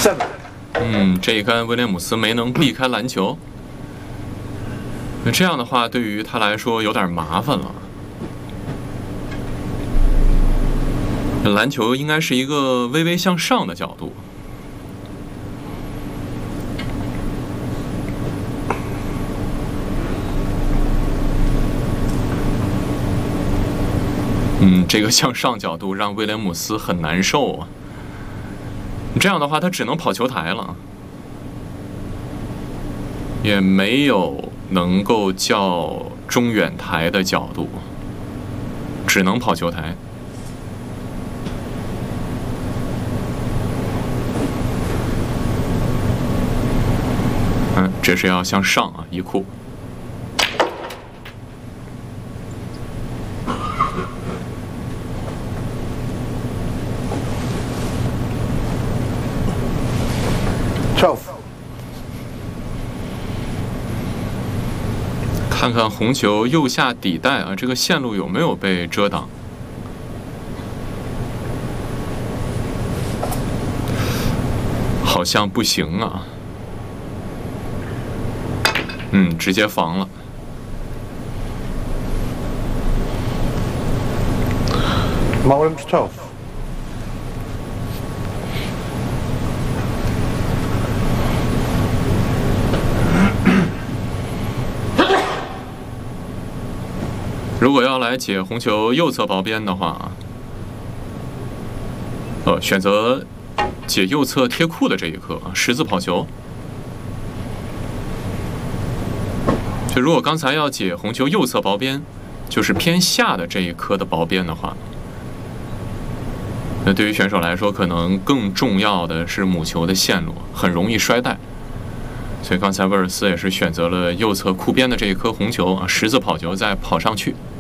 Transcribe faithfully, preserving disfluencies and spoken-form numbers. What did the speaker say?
seven。 嗯，这一杆威廉姆斯没能避开篮球，那这样的话对于他来说有点麻烦了。篮球应该是一个微微向上的角度。嗯，这个向上角度让威廉姆斯很难受啊。这样的话，他只能跑球台了，也没有能够较中远台的角度，只能跑球台。嗯，这是要向上啊，一库。看看红球右下底带啊，这个线路有没有被遮挡？好像不行啊。嗯，直接防了。 Marlins twelve。 如果要来解红球右侧薄边的话，呃，选择解右侧贴库的这一颗十字跑球。就如果刚才要解红球右侧薄边，就是偏下的这一颗的薄边的话，那对于选手来说，可能更重要的是母球的线路，很容易摔带。所以刚才威尔斯也是选择了右侧库边的这一颗红球啊，十字跑球再跑上去。